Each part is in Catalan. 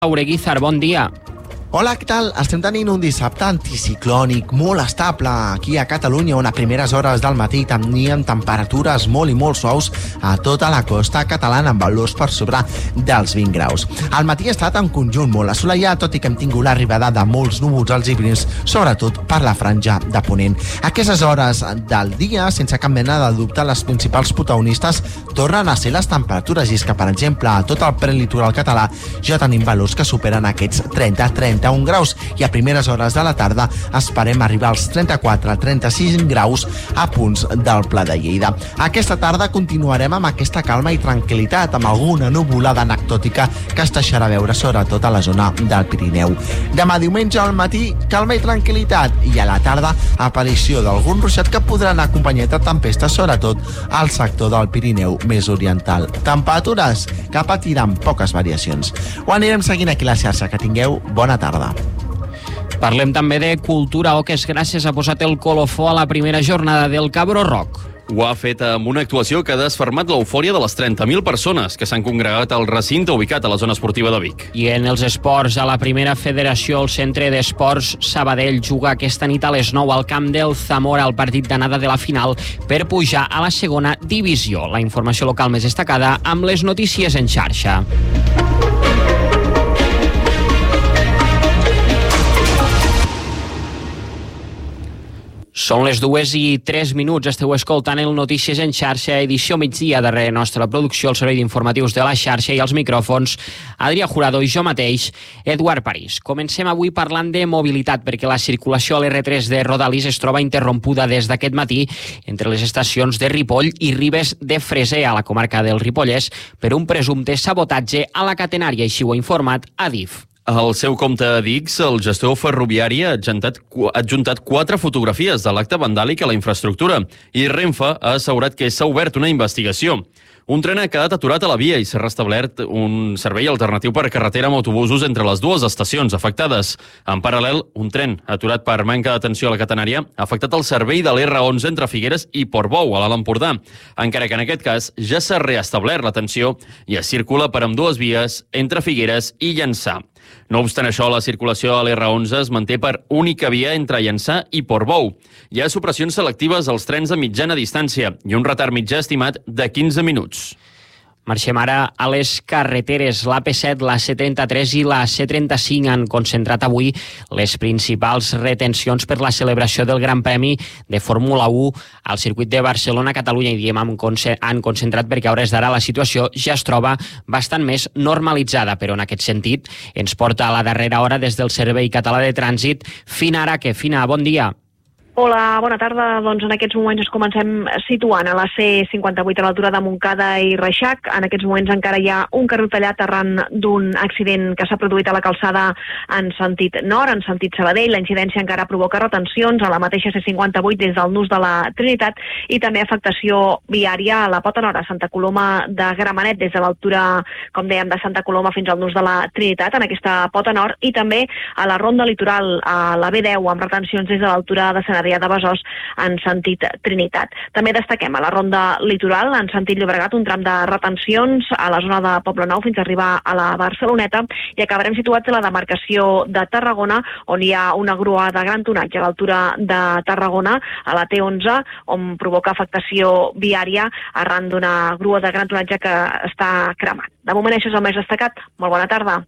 Ureguizar, bon dia. Hola, què tal? Estem tenint un dissabte anticiclònic molt estable aquí a Catalunya, on a primeres hores del matí tenien temperatures molt i molt suaus a tota la costa catalana, amb valors per sobre dels 20 graus. Al matí ha estat en conjunt molt assolellat, tot i que hem tingut l'arribada de molts núvols als i prims, sobretot per la franja de ponent. A aquestes hores del dia, sense cap mena de dubte, les principals protagonistes tornen a ser les temperatures, i és que, per exemple, a tot el prelitoral català ja tenim valors que superen aquests 31 graus, i a primeres hores de la tarda esperem arribar als 34-35 graus a punts del Pla de Lleida. Aquesta tarda continuarem amb aquesta calma i tranquil·litat, amb alguna nuvolada anecdòtica que es deixarà veure sobretot a la zona del Pirineu. Demà diumenge al matí, calma i tranquil·litat, i a la tarda aparició d'algun ruixat que podrà anar acompanyat de tempestes, sobretot al sector del Pirineu més oriental. Temperatures que patiran poques variacions. Ho anirem seguint aquí a la xarxa. Que tingueu bona tarda. Parlem també de cultura. Oques Gràcies ha posat el colofó a la primera jornada del Cabró Rock. Ho ha fet amb una actuació que ha desfermat l'eufòria de les 30.000 persones que s'han congregat al recinte ubicat a la zona esportiva de Vic. I en els esports, a la primera federació, el Centre d'Esports Sabadell juga aquesta nit a les 9 al camp del Zamora, al partit d'anada de la final per pujar a la segona divisió. La informació local més destacada amb les notícies en xarxa. Són les 2:03. Esteu escoltant el Notícies en xarxa, edició migdia. Darrere nostra producció, el servei d'informatius de la xarxa, i els micròfons, Adrià Jurado i jo mateix, Eduard París. Comencem avui parlant de mobilitat, perquè la circulació a l'R3 de Rodalies es troba interrompuda des d'aquest matí entre les estacions de Ripoll i Ribes de Freser, a la comarca del Ripollès, per un presumpte sabotatge a la catenària. Així ho ha informat Adif. Al seu compte a Dix, el gestor ferroviari ha adjuntat 4 fotografies de l'acte vandàlic a la infraestructura, i Renfe ha assegurat que s'ha obert una investigació. Un tren ha quedat aturat a la via i s'ha restablert un servei alternatiu per carretera amb autobusos entre les dues estacions afectades. En paral·lel, un tren aturat per manca d'atenció a la catenària ha afectat el servei de l'R11 entre Figueres i Portbou, a l'Alt Empordà, encara que en aquest cas ja s'ha reestablert l'atenció i es circula per ambdues vies entre Figueres i Llançà. No obstant això, la circulació a l'R11 es manté per única via entre Llançà i Portbou. Hi ha supressions selectives als trens de mitjana distància i un retard mitjà estimat de 15 minuts. Marxem ara a les carreteres. L'AP7, la C33 i la C35 han concentrat avui les principals retencions per la celebració del Gran Premi de Fórmula 1 al circuit de Barcelona-Catalunya, i diem han concentrat perquè a hores d'ara la situació ja es troba bastant més normalitzada, però en aquest sentit ens porta a la darrera hora des del Servei Català de Trànsit Fina Araque. Fina, bon dia. Hola, bona tarda. Doncs en aquests moments ens comencem situant a la C58 a l'altura de Montcada i Reixac. En aquests moments encara hi ha un carril tallat arran d'un accident que s'ha produït a la calçada en sentit nord, en sentit Sabadell. La incidència encara provoca retencions a la mateixa C58 des del nus de la Trinitat, i també afectació viària a la pota nord, a Santa Coloma de Gramenet, des de l'altura, com dèiem, de Santa Coloma fins al nus de la Trinitat, en aquesta pota nord, i també a la ronda litoral, a la B10, amb retencions des de l'altura de Sant Adrià de Besòs en sentit Trinitat. També destaquem a la ronda litoral en sentit Llobregat un tram de retencions a la zona de Poblenou fins a arribar a la Barceloneta, i acabarem situats a la demarcació de Tarragona, on hi ha una grua de gran tonatge a l'altura de Tarragona, a la T11, on provoca afectació viària arran d'una grua de gran tonatge que està cremant. De moment això és el més destacat. Molt bona tarda.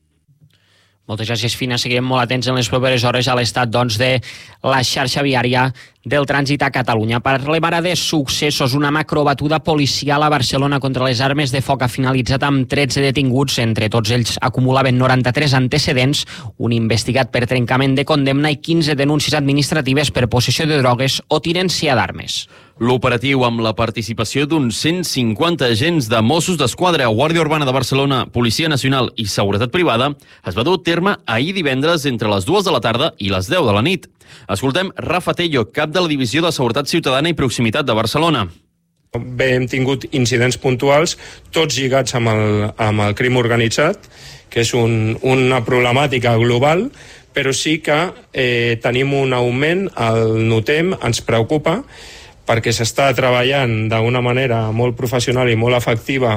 Moltes gràcies, Fina. Seguirem molt atents en les properes hores a l'estat de la xarxa viària del trànsit a Catalunya. Parlem ara de successos. Una macrobatuda policial a Barcelona contra les armes de foc ha finalitzat amb 13 detinguts. Entre tots ells acumulaven 93 antecedents, un investigat per trencament de condemna i 15 denúncies administratives per possessió de drogues o tinència d'armes. L'operatiu, amb la participació d'uns 150 agents de Mossos d'Esquadra, Guàrdia Urbana de Barcelona, Policia Nacional i Seguretat Privada, es va dur a terme ahir divendres entre les 2 de la tarda i les 10 de la nit. Escoltem Rafa Tello, cap de la Divisió de Seguretat Ciutadana i Proximitat de Barcelona. Bé, hem tingut incidents puntuals, tots lligats amb el crim organitzat, que és una problemàtica global, però sí que tenim un augment, el notem, ens preocupa, perquè s'està treballant d'una manera molt professional i molt efectiva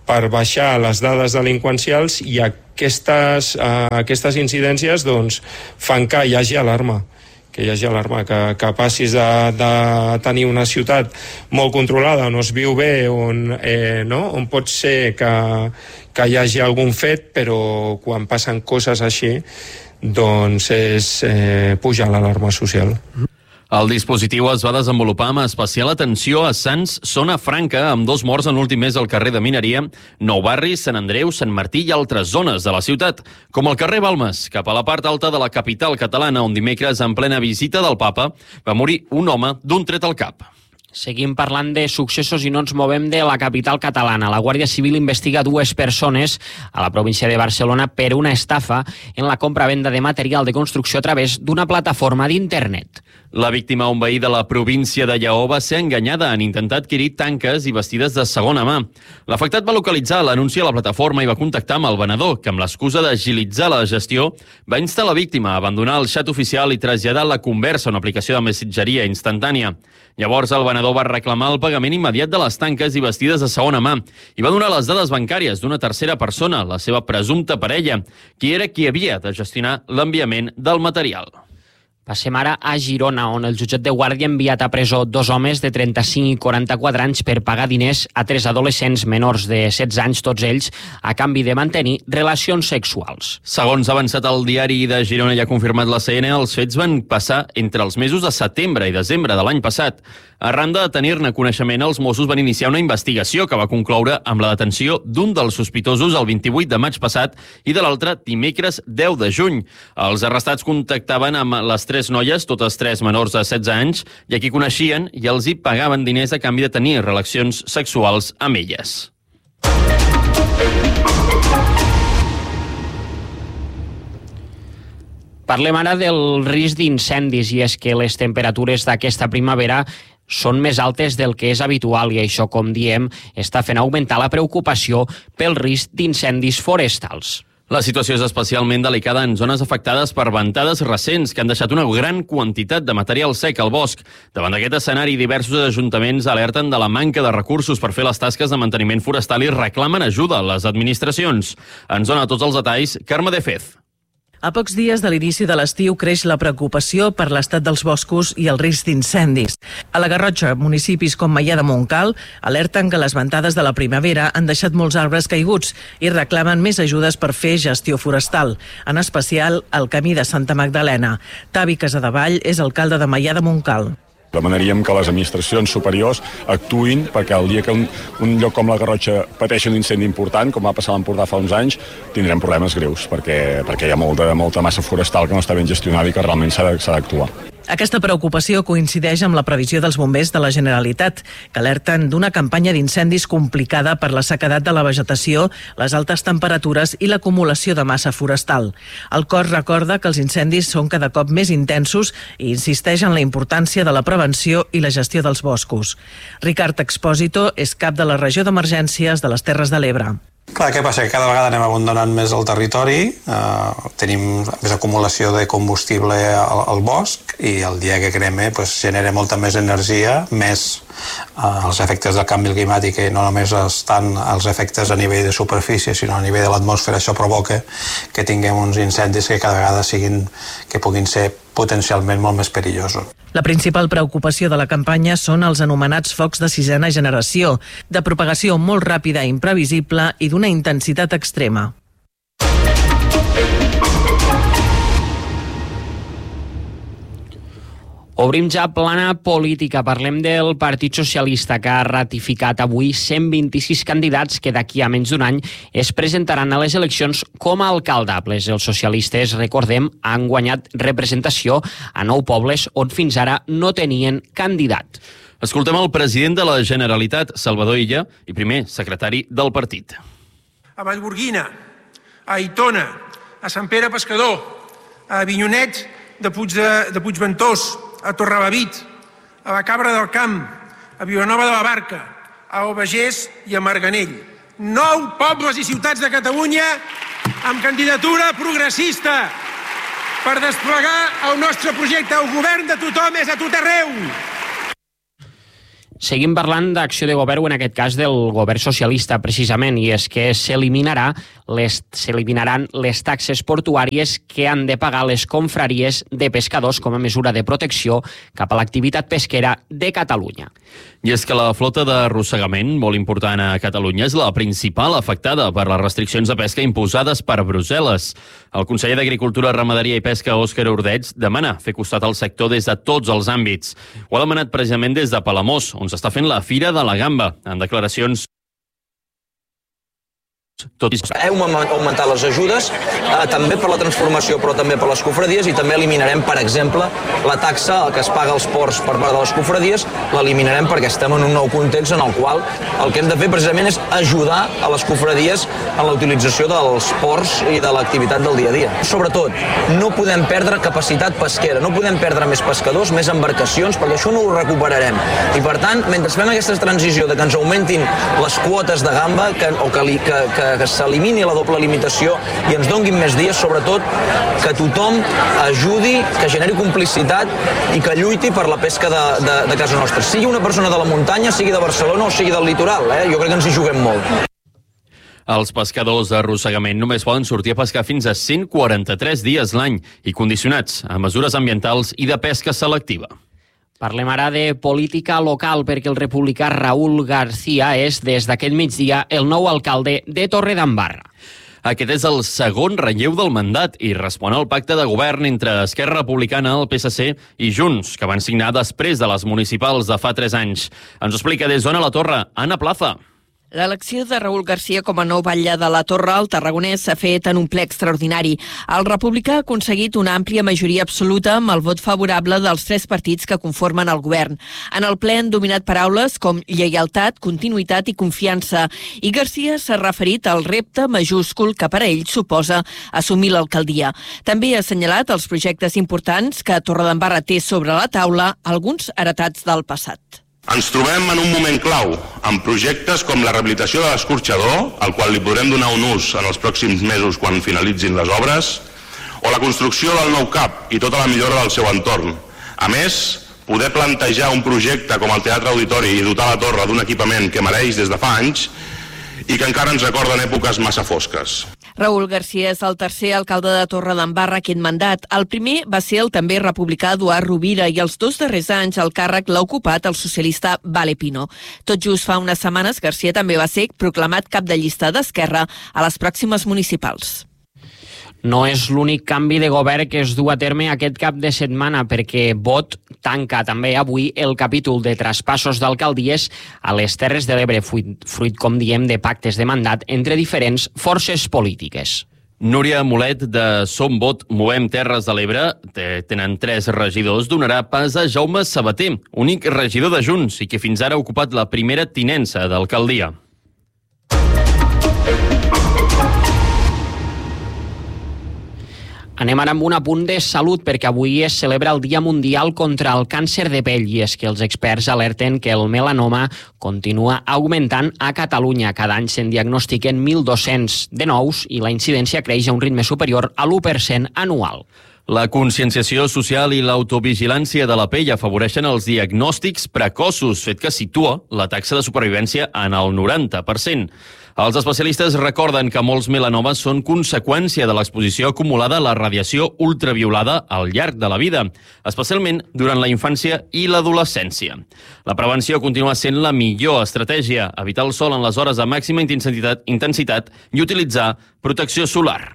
per baixar les dades delinqüencials, i aquestes incidències doncs, fan que hi hagi alarma, que passis de tenir una ciutat molt controlada, on es viu bé, on pot ser que hi hagi algun fet, però quan passen coses així doncs és pujar l'alarma social. El dispositiu es va desenvolupar amb especial atenció a Sants, zona franca, amb 2 morts en l'últim mes al carrer de Mineria, Nou Barris, Sant Andreu, Sant Martí i altres zones de la ciutat, com el carrer Balmes, cap a la part alta de la capital catalana, on dimecres, en plena visita del papa, va morir un home d'un tret al cap. Seguim parlant de successos i no ens movem de la capital catalana. La Guàrdia Civil investiga 2 persones a la província de Barcelona per una estafa en la compra-venda de material de construcció a través d'una plataforma d'internet. La víctima, un veí de la província de Lleó, va ser enganyada en intentar adquirir tanques i vestides de segona mà. L'afectat va localitzar l'anunci a la plataforma i va contactar amb el venedor, que amb l'excusa d'agilitzar la gestió va instar la víctima a abandonar el xat oficial i traslladar la conversa a una aplicació de missatgeria instantània. Llavors el venedor va reclamar el pagament immediat de les tanques i vestides de segona mà i va donar les dades bancàries d'una tercera persona, la seva presumpta parella, qui era qui havia de gestionar l'enviament del material. Passem ara a Girona, on el jutjat de Guàrdia ha enviat a presó 2 homes de 35 i 44 anys per pagar diners a 3 adolescents menors de 16 anys, tots ells, a canvi de mantenir relacions sexuals. Segons ha avançat el diari de Girona i ha confirmat la CN, els fets van passar entre els mesos de setembre i desembre de l'any passat. Arran de tenir-ne coneixement, els Mossos van iniciar una investigació que va concloure amb la detenció d'un dels sospitosos el 28 de maig passat i de l'altre dimecres 10 de juny. Els arrestats contactaven amb les 3 noies, totes 3 menors de 16 anys, i a qui coneixien i els hi pagaven diners a canvi de tenir relacions sexuals amb elles. Parlem ara del risc d'incendis, i és que les temperatures d'aquesta primavera són més altes del que és habitual i això, com diem, està fent augmentar la preocupació pel risc d'incendis forestals. La situació és especialment delicada en zones afectades per ventades recents que han deixat una gran quantitat de material sec al bosc. Davant d'aquest escenari, diversos ajuntaments alerten de la manca de recursos per fer les tasques de manteniment forestal i reclamen ajuda a les administracions. Ens dona tots els detalls Carme de Fez. A pocs dies de l'inici de l'estiu creix la preocupació per l'estat dels boscos i el risc d'incendis. A la Garrotxa, municipis com Maià de Montcal alerten que les ventades de la primavera han deixat molts arbres caiguts i reclamen més ajudes per fer gestió forestal, en especial al camí de Santa Magdalena. Tavi Casadevall és alcalde de Maià de Montcal. Demanaríem que les administracions superiors actuïn perquè el dia que un lloc com la Garrotxa pateixi un incendi important, com va passar a l'Empordà fa uns anys, tindrem problemes greus perquè hi ha molta massa forestal que no està ben gestionada i que realment s'ha d'actuar. Aquesta preocupació coincideix amb la previsió dels bombers de la Generalitat, que alerten d'una campanya d'incendis complicada per la sequedat de la vegetació, les altes temperatures i l'acumulació de massa forestal. El cos recorda que els incendis són cada cop més intensos i insisteix en la importància de la prevenció i la gestió dels boscos. Ricard Expósito és cap de la regió d'emergències de les Terres de l'Ebre. Clar, què passa? Que cada vegada anem abandonant més el territori, tenim més acumulació de combustible al bosc i el dia que crema genera molta més energia, més els efectes del canvi climàtic, que no només estan els efectes a nivell de superfície, sinó a nivell de l'atmosfera. Això provoca que tinguem uns incendis que cada vegada puguin ser potencialment molt més perillosos. La principal preocupació de la campanya són els anomenats focs de 6a generació, de propagació molt ràpida i imprevisible i d'una intensitat extrema. Obrim ja plana política. Parlem del Partit Socialista, que ha ratificat avui 126 candidats que d'aquí a menys d'un any es presentaran a les eleccions com a alcaldables. Els socialistes, recordem, han guanyat representació a 9 pobles on fins ara no tenien candidat. Escoltem el president de la Generalitat, Salvador Illa, i primer secretari del partit. A Vallgorguina, a Aitona, a Sant Pere Pescador, a Avinyonet de Puigventós, a Torrelavit, a la Cabra del Camp, a Vilanova de la Barca, a Albagés i a Marganell. 9 pobles i ciutats de Catalunya amb candidatura progressista per desplegar el nostre projecte. El govern de tothom és a tot arreu. Seguim parlant d'acció de govern, en aquest cas del govern socialista, precisament, i és que s'eliminaran les taxes portuàries que han de pagar les confraries de pescadors com a mesura de protecció cap a l'activitat pesquera de Catalunya. I és que la flota d'arrossegament, molt important a Catalunya, és la principal afectada per les restriccions de pesca imposades per Brussel·les. El conseller d'Agricultura, Ramaderia i Pesca, Òscar Ordeig, demana fer costat al sector des de tots els àmbits. Ho ha demanat precisament des de Palamós, on s'està fent la Fira de la Gamba, en declaracions. Hem augmentat les ajudes també per la transformació, però també per les cofradies, i també eliminarem, per exemple, la taxa que es paga als ports per part de les cofradies, l'eliminarem perquè estem en un nou context en el qual el que hem de fer precisament és ajudar a les cofradies en la utilització dels ports i de l'activitat del dia a dia. Sobretot, no podem perdre capacitat pesquera, no podem perdre més pescadors, més embarcacions, perquè això no ho recuperarem. I per tant, mentre fem aquesta transició de que ens augmentin les quotes de gamba que s'elimini la doble limitació i ens donguin més dies, sobretot que tothom ajudi, que generi complicitat i que lluiti per la pesca de casa nostra. Sigui una persona de la muntanya, sigui de Barcelona o sigui del litoral, jo crec que ens hi juguem molt. Els pescadors d'arrossegament només poden sortir a pescar fins a 143 dies l'any i condicionats a mesures ambientals i de pesca selectiva. Parlem ara de política local perquè el republicà Raúl García és, des d'aquest migdia, el nou alcalde de Torredembarra. Aquest és el segon relleu del mandat i respon al pacte de govern entre Esquerra Republicana, el PSC i Junts, que van signar després de les municipals de fa 3 anys. Ens ho explica des d'Ona la Torre, Anna Plaza. L'elecció de Raúl García com a nou batlle de la Torre al Tarragonès s'ha fet en un ple extraordinari. El republicà ha aconseguit una àmplia majoria absoluta amb el vot favorable dels 3 partits que conformen el govern. En el ple han dominat paraules com lleialtat, continuïtat i confiança. I García s'ha referit al repte majúscul que per a ell suposa assumir l'alcaldia. També ha assenyalat els projectes importants que Torredembarra té sobre la taula, alguns heretats del passat. Ens trobem en un moment clau, amb projectes com la rehabilitació de l'escorxador, al qual li podrem donar un ús en els pròxims mesos quan finalitzin les obres, o la construcció del nou CAP i tota la millora del seu entorn. A més, poder plantejar un projecte com el Teatre Auditori i dotar la Torre d'un equipament que mereix des de fa anys i que encara ens recorden èpoques massa fosques. Raúl García és el tercer alcalde de Torredembarra aquest mandat. El primer va ser el també republicà Eduard Rovira i els 2 darrers anys el càrrec l'ha ocupat el socialista Vale Pino. Tot just fa unes setmanes, García també va ser proclamat cap de llista d'Esquerra a les pròximes municipals. No és l'únic canvi de govern que es du a terme aquest cap de setmana, perquè Vot tanca també avui el capítol de traspassos d'alcaldies a les Terres de l'Ebre, fruit, com diem, de pactes de mandat entre diferents forces polítiques. Núria Molet, de Som Vot Movem Terres de l'Ebre, tenen 3 regidors, donarà pas a Jaume Sabater, únic regidor de Junts i que fins ara ha ocupat la primera tinença d'alcaldia. Anem ara amb un apunt de salut, perquè avui es celebra el Dia Mundial contra el Càncer de Pell i és que els experts alerten que el melanoma continua augmentant a Catalunya. Cada any se'n diagnostiquen 1.200 de nous i la incidència creix a un ritme superior a l'1% anual. La conscienciació social i l'autovigilància de la pell afavoreixen els diagnòstics precoços, fet que situa la taxa de supervivència en el 90%. Els especialistes recorden que molts melanomes són conseqüència de l'exposició acumulada a la radiació ultraviolada al llarg de la vida, especialment durant la infància i l'adolescència. La prevenció continua sent la millor estratègia, evitar el sol en les hores de màxima intensitat i utilitzar protecció solar.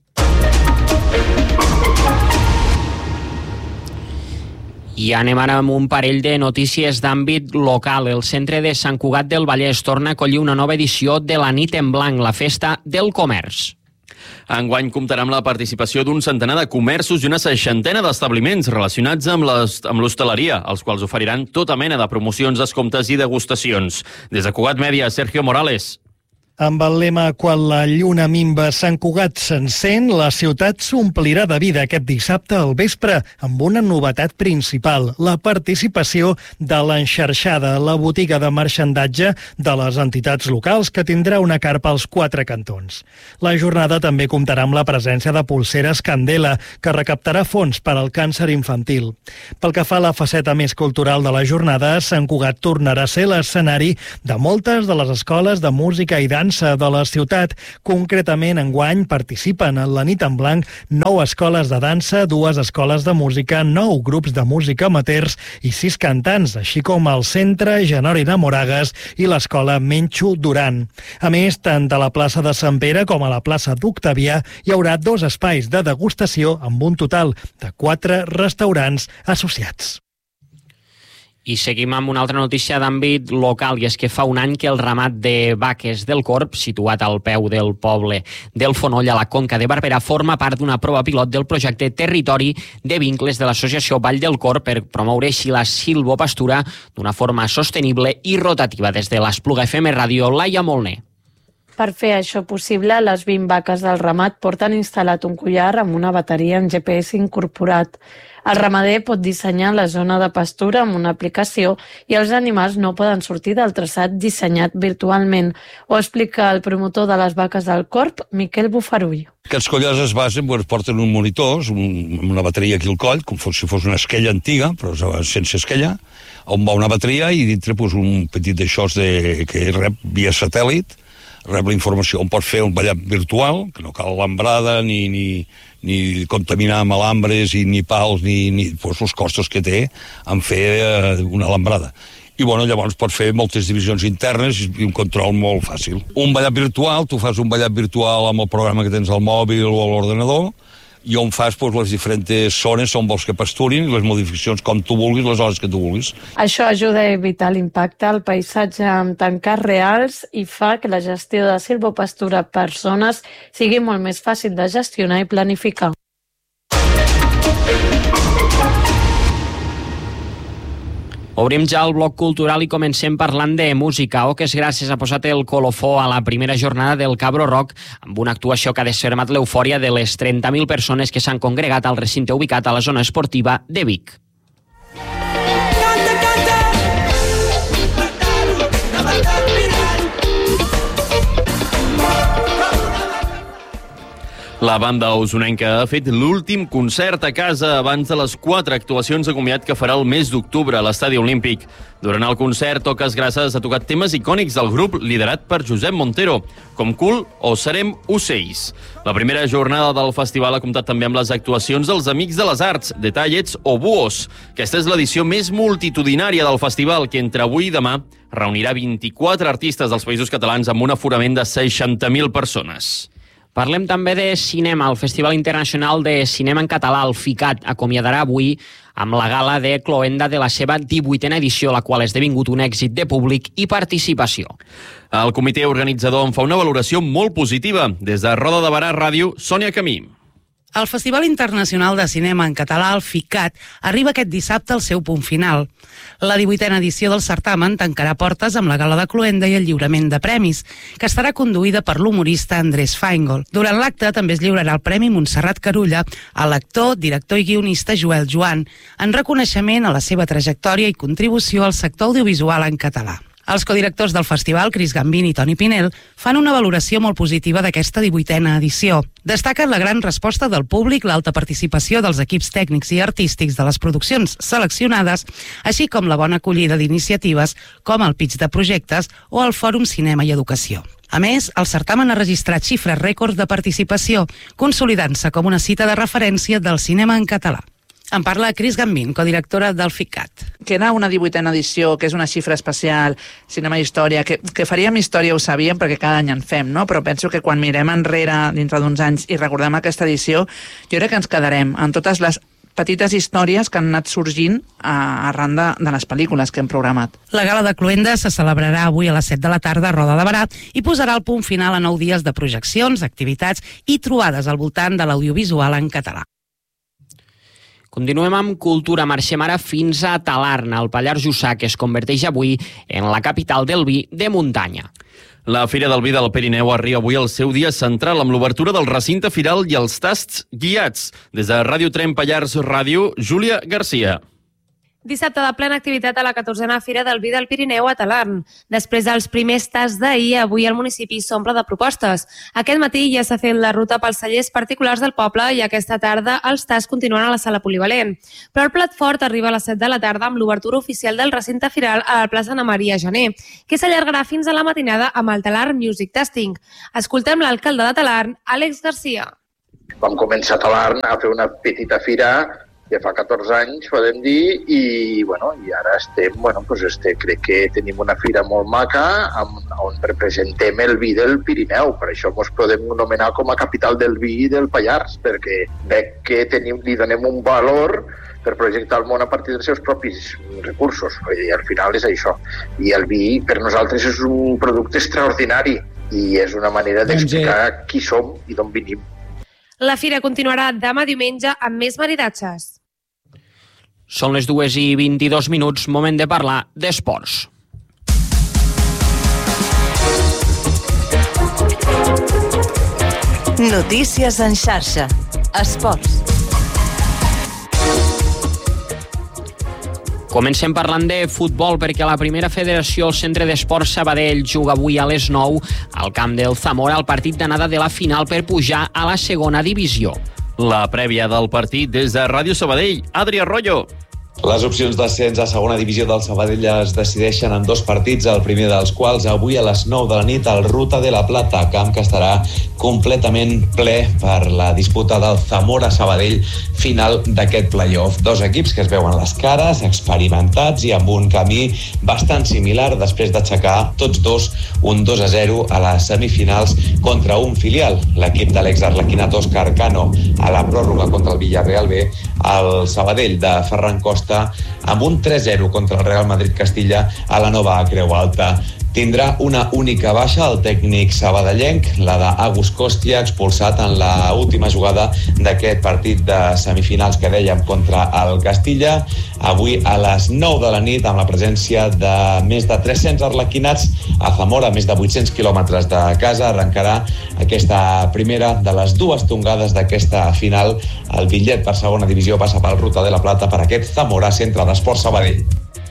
I anem ara amb un parell de notícies d'àmbit local. El centre de Sant Cugat del Vallès torna a acollir una nova edició de la Nit en Blanc, la festa del comerç. Enguany comptarà amb la participació d'un centenar de comerços i una 60 d'establiments relacionats amb l'hostaleria, els quals oferiran tota mena de promocions, descomptes i degustacions. Des de Cugat Mèdia, Sergio Morales. Amb el lema «Quan la lluna minva Sant Cugat s'encén», la ciutat s'omplirà de vida aquest dissabte al vespre amb una novetat principal, la participació de l'Enxarxada, la botiga de marxandatge de les entitats locals que tindrà una carpa als 4 cantons. La jornada també comptarà amb la presència de Polseres Candela, que recaptarà fons per al càncer infantil. Pel que fa a la faceta més cultural de la jornada, Sant Cugat tornarà a ser l'escenari de moltes de les escoles de música i dansa de la ciutat. Concretament, enguany participen en la nit en blanc 9 escoles de dansa, 2 escoles de música, 9 grups de música amateurs i 6 cantants, així com el Centre Genori de Moragues i l'escola Menxo Duran. A més, tant a la plaça de Sant Pere com a la plaça d'Octavià hi haurà 2 espais de degustació amb un total de 4 restaurants associats. I seguim amb una altra notícia d'àmbit local, i és que fa un any que el ramat de vaques del Corb, situat al peu del poble del Fonoll, a la Conca de Barberà, forma part d'una prova pilot del projecte Territori de Vincles de l'associació Vall del Corb per promoure així la silvopastura d'una forma sostenible i rotativa. Des de l'Espluga FM Ràdio, Laia Molner. Per fer això possible, les 20 vaques del ramat porten instal·lat un collar amb una bateria amb GPS incorporat. El ramader pot dissenyar la zona de pastura amb una aplicació i els animals no poden sortir del traçat dissenyat virtualment. Ho explica el promotor de les vaques del Corb, Miquel Bufarull. Aquests collars es basen, porten un monitor, una bateria aquí al coll, com si fos una esquella antiga, però sense esquella, on va una bateria i dintre un petit d'això que rep via satèl·lit, rep la informació, on pot fer un ballat virtual, que no cal alambrada, ni contaminar amb alambres, ni pals, ni els costos que té en fer una alambrada. I llavors pot fer moltes divisions internes i un control molt fàcil. Un ballat virtual, tu fas un ballat virtual amb el programa que tens al mòbil o a l'ordenador, i on fas les diferents zones on vols que pasturin, les modificacions com tu vulguis, les hores que tu vulguis. Això ajuda a evitar l'impacte al paisatge amb tancats reals i fa que la gestió de silvopastura per zones sigui molt més fàcil de gestionar i planificar. Obrim ja el bloc cultural i comencem parlant de música. Oques Gràcies ha posat el colofó a la primera jornada del Cabro Rock amb una actuació que ha desfermat l'eufòria de les 30.000 persones que s'han congregat al recinte ubicat a la zona esportiva de Vic. La banda usonenca ha fet l'últim concert a casa abans de les 4 actuacions de comiat que farà el mes d'octubre a l'Estadi Olímpic. Durant el concert, Oques Gràcies ha tocat temes icònics del grup liderat per Josep Montero, com Cool o Serem Ocells. La primera jornada del festival ha comptat també amb les actuacions dels Amics de les Arts, Detallets o Buos. Aquesta és l'edició més multitudinària del festival, que entre avui i demà reunirà 24 artistes dels Països Catalans amb un aforament de 60.000 persones. Parlem també de cinema. El Festival Internacional de Cinema en Català, el FICAT, acomiadarà avui amb la gala de Cloenda de la seva 18a edició, la qual ha esdevingut un èxit de públic i participació. El comitè organitzador en fa una valoració molt positiva. Des de Roda de Barà Ràdio, Sònia Camí. El Festival Internacional de Cinema en Català, el FICAT, arriba aquest dissabte al seu punt final. La 18a edició del certamen tancarà portes amb la gala de Cloenda i el lliurament de premis, que estarà conduïda per l'humorista Andrés Feingold. Durant l'acte també es lliurarà el Premi Montserrat Carulla a l'actor, director i guionista Joel Joan, en reconeixement a la seva trajectòria i contribució al sector audiovisual en català. Els codirectors del festival, Cris Gambín i Toni Pinel, fan una valoració molt positiva d'aquesta 18a edició. Destaquen la gran resposta del públic, l'alta participació dels equips tècnics i artístics de les produccions seleccionades, així com la bona acollida d'iniciatives com el pitch de projectes o el Fòrum Cinema i Educació. A més, el certamen ha registrat xifres rècords de participació, consolidant-se com una cita de referència del cinema en català. En parla Cris Gambín, codirectora del FICAT. Que era una 18a edició, que és una xifra especial, cinema i història, que faríem història ho sabíem perquè cada any en fem, no? Però penso que quan mirem enrere dintre d'uns anys i recordem aquesta edició, jo crec que ens quedarem en totes les petites històries que han anat sorgint arran de les pel·lícules que hem programat. La gala de Cloenda se celebrarà avui a les 7 de la tarda a Roda de Barà i posarà el punt final a 9 dies de projeccions, activitats i trobades al voltant de l'audiovisual en català. Continuem amb cultura. Marxem ara fins a Talarn, el Pallars Jussà, que es converteix avui en la capital del vi de muntanya. La Fira del Vi del Pirineu arriba avui al seu dia central amb l'obertura del recinte firal i els tasts guiats. Des de Ràdio Tremp Pallars Ràdio, Júlia Garcia. Dissabte de plena activitat a la 14a Fira del Vi del Pirineu a Talarn. Després dels primers tasts d'ahir, avui el municipi s'omple de propostes. Aquest matí ja s'ha fet la ruta pels cellers particulars del poble i aquesta tarda els tasts continuen a la sala polivalent. Però el plat fort arriba a les 7 de la tarda amb l'obertura oficial del recinte firal a la plaça Ana Maria Gené, que s'allargarà fins a la matinada amb el Talarn Music Tasting. Escoltem l'alcalde de Talarn, Àlex Garcia. Vam començar a Talarn a fer una petita fira que fa 14 anys, podem dir, i ara crec que tenim una fira molt maca on representem el vi del Pirineu. Per això ens podem anomenar com a capital del vi del Pallars, perquè veig que li donem un valor per projectar el món a partir dels seus propis recursos. I al final és això. I el vi per nosaltres és un producte extraordinari i és una manera d'explicar qui som i d'on venim. La fira continuarà demà diumenge amb més maridatges. Són les 2:22, moment de parlar d'esports. Notícies en xarxa. Esports. Comencem parlant de futbol perquè la primera federació, el Centre d'Esports Sabadell, juga avui a les 9 al camp del Zamora el partit d'anada de la final per pujar a la segona divisió. La prèvia del partit des de Ràdio Sabadell, Adri Arroyo. Les opcions d'ascens a segona divisió del Sabadell es decideixen en 2 partits, el primer dels quals avui a les 9 de la nit al Ruta de la Plata, camp que estarà completament ple per la disputa del Zamora-Sabadell final d'aquest play-off. 2 equips que es veuen les cares, experimentats i amb un camí bastant similar després d'aixecar tots dos un 2-0 a les semifinals contra un filial, l'equip de l'ex-arlequinat Òscar Cano a la pròrroga contra el Villarreal B, el Sabadell de Ferran Costa amb un 3-0 contra el Real Madrid Castilla a la nova Creu Alta. Tindrà una única baixa el tècnic sabadellenc, la d'Agus Kostia, expulsat en la última jugada d'aquest partit de semifinals que dèiem contra el Castilla. Avui a les 9 de la nit, amb la presència de més de 300 arlequinats a Zamora, més de 800 quilòmetres de casa, arrencarà aquesta primera de les 2 tongades d'aquesta final. El bitllet per segona divisió passa pel Ruta de la Plata per aquest Zamora, Centre d'Esports Sabadell.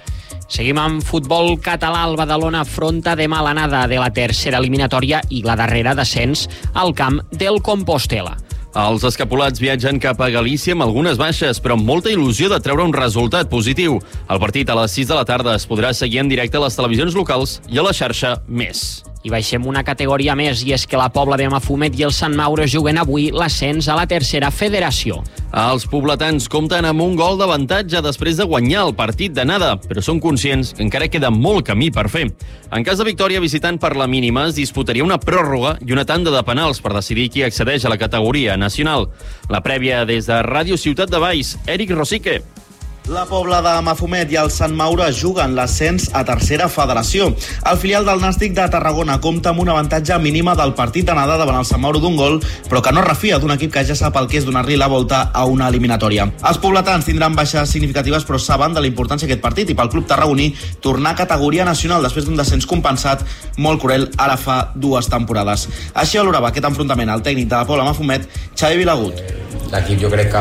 Seguim amb futbol català. El Badalona afronta demà l'anada de la tercera eliminatòria i la darrera d'ascens al camp del Compostel·la. Els escapulats viatgen cap a Galícia amb algunes baixes, però amb molta il·lusió de treure un resultat positiu. El partit a les 6 de la tarda es podrà seguir en directe a les televisions locals i a la xarxa Més. I baixem una categoria més, i és que la Pobla de Mafumet i el Sant Mauro juguen avui l'ascens a la tercera federació. Els pobletans compten amb un gol d'avantatge després de guanyar el partit d'anada, però són conscients que encara queda molt camí per fer. En cas de victòria visitant per la mínima, es disputaria una pròrroga i una tanda de penals per decidir qui accedeix a la categoria nacional. La prèvia des de Ràdio Ciutat de Valls, Eric Rosique. La Pobla de Mafumet i el Sant Mauro juguen l'ascens a tercera federació. El filial del Nàstic de Tarragona compta amb un avantatge mínima del partit d'anada davant el Sant Mauro d'un gol, però que no refia d'un equip que ja sap el que és donar-li la volta a una eliminatòria. Els pobletans tindran baixes significatives, però saben de la importància d'aquest partit i pel club tarragoní tornar a categoria nacional després d'un descens compensat molt cruel ara fa 2 temporades. Així valorava aquest enfrontament el tècnic de la Pobla Mafumet, Xavi Vilagut. L'equip jo crec que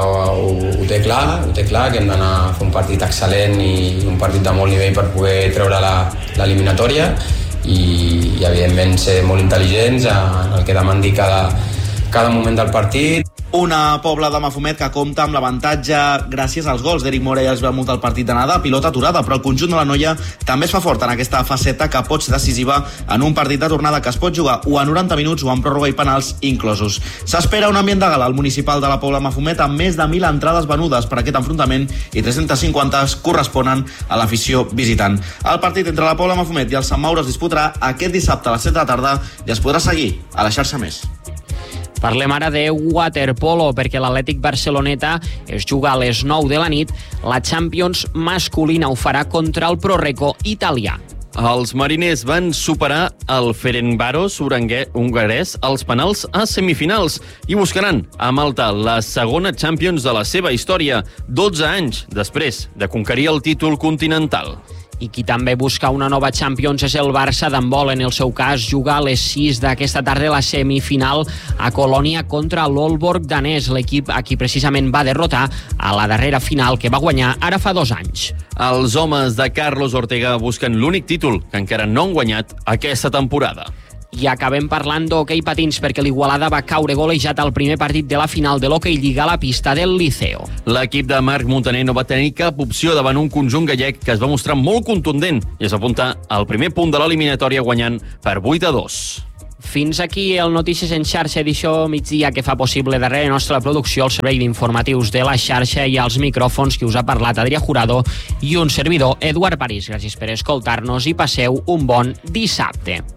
ho té clar, que hem d'anar a fer un partit excel·lent i un partit de molt nivell per poder treure l'eliminatòria i evidentment ser molt intel·ligents en el que demandi cada moment del partit. Una Pobla de Mafumet que compta amb l'avantatge gràcies als gols d'Eric Mora i Esbelmut al partit d'anada, pilota aturada, però el conjunt de la noia també es fa fort en aquesta faceta que pot ser decisiva en un partit de tornada que es pot jugar o a 90 minuts o en pròrroga i penals inclosos. S'espera un ambient de gala al municipal de la Pobla Mafumet amb més de 1.000 entrades venudes per aquest enfrontament i 350 corresponen a l'afició visitant. El partit entre la Pobla Mafumet i el Sant Mauro es disputarà aquest dissabte a les 7 de la tarda i es podrà seguir a la xarxa Més. Parlem ara de waterpolo, perquè l'Atlètic Barceloneta es juga a les 9 de la nit. La Champions masculina ho farà contra el Proreco italià. Els mariners van superar el Ferencváros hongarès als penals a semifinals i buscaran a Malta la segona Champions de la seva història, 12 anys després de conquerir el títol continental. I qui també busca una nova Champions és el Barça d'handbol. En el seu cas, juga a les 6 d'aquesta tarda la semifinal a Colònia contra l'Aalborg danès, l'equip a qui precisament va derrotar a la darrera final que va guanyar ara fa 2 anys. Els homes de Carlos Ortega busquen l'únic títol que encara no han guanyat aquesta temporada. I acabem parlant d'hoquei patins perquè l'Igualada va caure golejat al primer partit de la final de l'hoquei lliga a la pista del Liceo. L'equip de Marc Montaner no va tenir cap opció davant un conjunt gallec que es va mostrar molt contundent i es va apuntar al primer punt de l'eliminatòria guanyant per 8-2. Fins aquí el Notícies en xarxa, edició migdia, que fa possible darrere nostra producció el servei d'informatius de la xarxa i als micròfons que us ha parlat Adrià Jurado i un servidor, Eduard París. Gràcies per escoltar-nos i passeu un bon dissabte.